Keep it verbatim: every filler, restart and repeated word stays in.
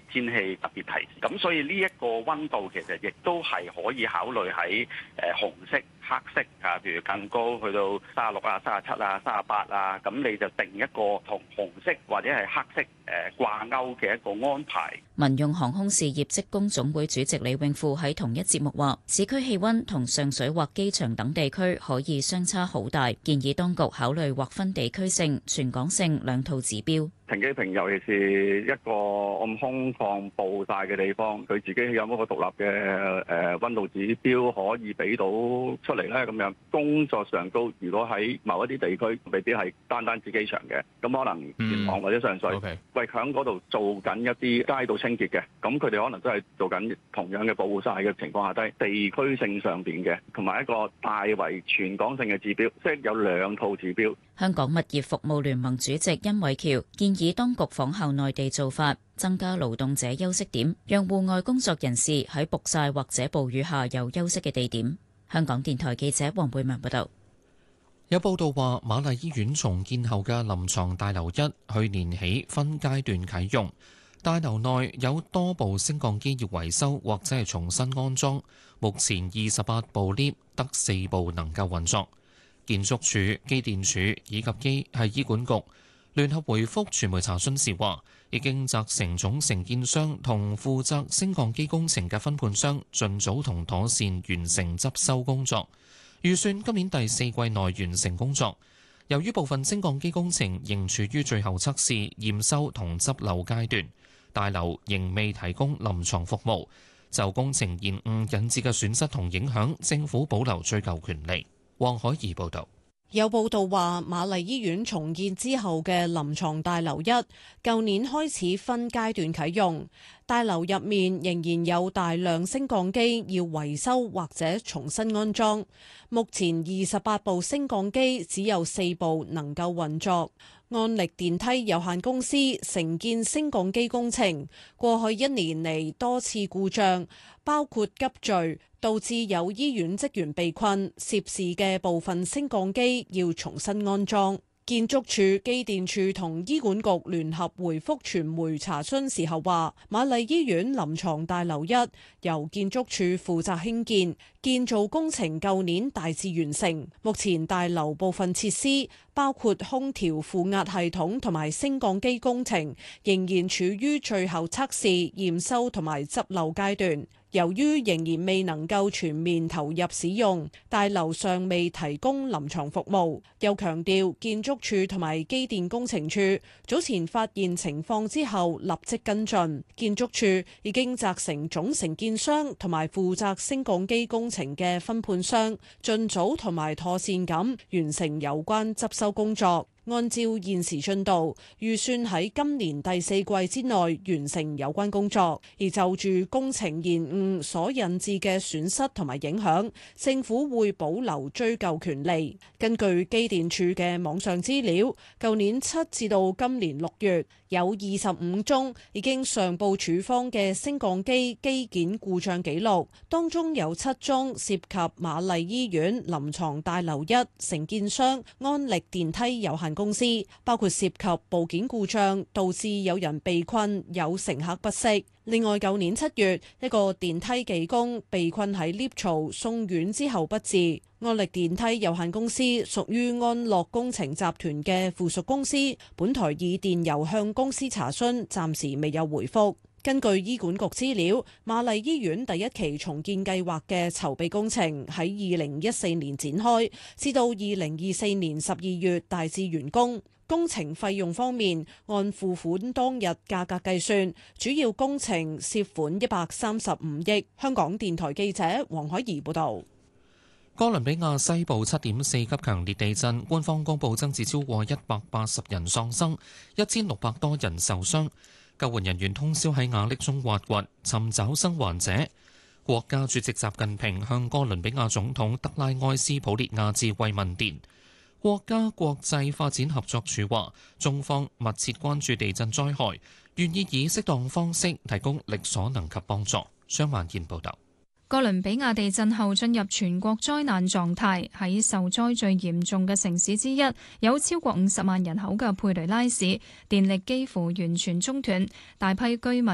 天氣特別提示。咁所以呢一個溫度其實亦都係可以考慮喺誒紅色、黑色啊，譬如更高去到三十六啊、三十七啊、三十八啊，咁你就定一個同紅色或者係黑色誒掛鈎嘅一個安排。 民用航空事業職工總會主席李永富喺同一節目話，市區氣溫同上水或機場等地區可以相差好大，建議當局考慮劃分地區性、全港性兩套指標。 停機坪尤其是一個咁空曠暴曬嘅地方，佢自己有冇個獨立嘅誒溫度指標可以俾到出嚟咧？咁樣工作上都如果喺某一啲地區未必係單單指機場嘅，咁可能元朗或者上水，為響嗰度做緊一啲街道清潔嘅，咁佢哋可能都係做緊同樣嘅保護曬嘅情況下低地區性上邊嘅，同埋一個大為全港性嘅指標，即係有兩套指標。 香港物業服務聯盟主席殷偉橋建議當局仿效內地做法，增加勞動者休息點，讓戶外工作人士喺曝曬或者暴雨下有休息嘅地點。香港電台記者黃貝文報道。 有報道話，瑪麗醫院重建後嘅臨床大樓一去年起分階段啟用，大樓內有多部升降機要維修或者係重新安裝，目前二十八部 lift 得四部能夠運作。建築署、機電署以及機係醫管局聯合回覆傳媒查詢時話，已經責成總承建商同負責升降機工程嘅分判商盡早同妥善完成執修工作，預算今年第四季內完成工作。由於部分升降機工程仍處於最後測試、驗收同執漏階段，大樓仍未提供臨床服務，就工程延誤引致嘅損失同影響，政府保留追究權利。黃海怡報道。 有報道話，瑪麗醫院重建之後嘅臨床大樓一，舊年開始分階段啟用。大樓入面仍然有大量升降機要維修或者重新安裝。目前二十八部升降機只有四部能夠運作。安力電梯有限公司承建升降機工程，過去一年嚟多次故障，包括急墜，導致有醫院職員被困，涉事嘅部分升降機要重新安裝。建築署、機電署同醫管局聯合回覆傳媒查詢時候話，瑪麗醫院臨床大樓一由建築署負責興建，建造工程舊年大致完成。目前大樓部分設施，包括空調負壓系統同埋升降機工程，仍然處於最後測試、驗收同埋執漏階段。由於仍然未能夠全面投入使用，大樓尚未提供臨床服務。又強調建築署同埋機電工程署早前發現情況之後立即跟進。建築署已經責成總承建商同埋負責升降機工程嘅分判商，盡早同埋妥善咁完成有關執修工作。按照現時進度，預算喺今年第四季之內完成有關工作。而就住工程延誤所引致嘅損失同埋影響，政府會保留追究權利。根據機電署嘅網上資料，舊年七至到今年六月，有二十五宗已經上報處方嘅升降機機件故障記錄，當中有七宗涉及瑪麗醫院臨床大樓一承建商安力電梯有限公司，包括涉及部件故障導致有人被困，有乘客不適。另外，舊年七月，一個電梯技工被困喺 lift 槽送院之後不治。安力電梯有限公司屬於安樂工程集團嘅附屬公司，本台以電郵向公司查詢，暫時未有回覆。根據醫管局資料，瑪麗醫院第一期重建計劃嘅籌備工程喺二零一四年展開，至到二零二四年十二月大致完工。工程費用方面，按付款當日價格計算，主要工程涉款一百三十五億。香港電台記者黃海怡報導。 哥倫比亞西部七點四級強烈地震，官方公佈增至超過一百八十人喪生，一千六百多人受傷。救援人員通宵喺瓦礫中挖掘，尋找生還者。國家主席習近平向哥倫比亞總統德拉埃斯普列亞致慰問電。國家國際發展合作署話，中方密切關注地震災害，願意以適當方式提供力所能及幫助。張萬健報導。 哥倫比亞地震後進入全國災難狀態，喺受災最嚴重嘅城市之一，有超過五十萬人口嘅佩雷拉市，電力幾乎完全中斷，大批居民